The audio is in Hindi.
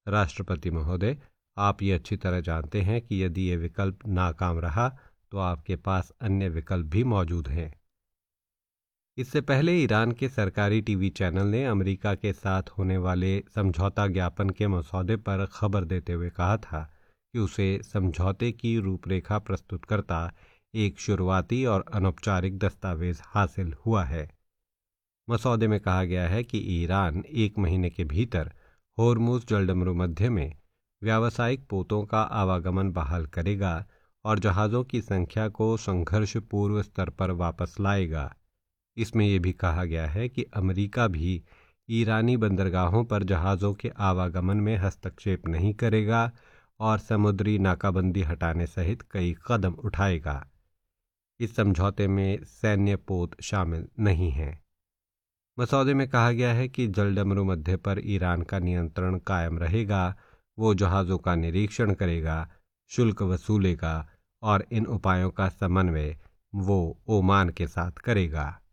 राष्ट्रपति महोदय, आप ये अच्छी तरह जानते हैं कि यदि ये विकल्प नाकाम रहा तो आपके पास अन्य विकल्प भी मौजूद हैं। इससे पहले ईरान के सरकारी टीवी चैनल ने अमेरिका के साथ होने वाले समझौता ज्ञापन के मसौदे पर खबर देते हुए कहा था कि उसे समझौते की रूपरेखा प्रस्तुत करता एक शुरुआती और अनौपचारिक दस्तावेज हासिल हुआ है। मसौदे में कहा गया है कि ईरान 1 महीने के भीतर होर्मुज जलडमरू मध्य में व्यावसायिक पोतों का आवागमन बहाल करेगा और जहाज़ों की संख्या को संघर्ष पूर्व स्तर पर वापस लाएगा। इसमें यह भी कहा गया है कि अमेरिका भी ईरानी बंदरगाहों पर जहाज़ों के आवागमन में हस्तक्षेप नहीं करेगा और समुद्री नाकाबंदी हटाने सहित कई कदम उठाएगा। इस समझौते में सैन्य पोत शामिल नहीं है। मसौदे में कहा गया है कि जलडमरू मध्य पर ईरान का नियंत्रण कायम रहेगा। वो जहाज़ों का निरीक्षण करेगा, शुल्क वसूलेगा और इन उपायों का समन्वय वो ओमान के साथ करेगा।